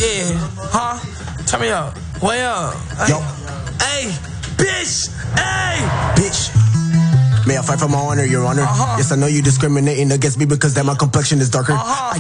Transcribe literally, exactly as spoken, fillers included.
Yeah, huh? Turn me up. Way up. Yo. Hey, bitch. Hey. Bitch. May I fight for my honor, your honor? Uh-huh. Yes, I know you discriminating against me because that my complexion is darker. Uh-huh. I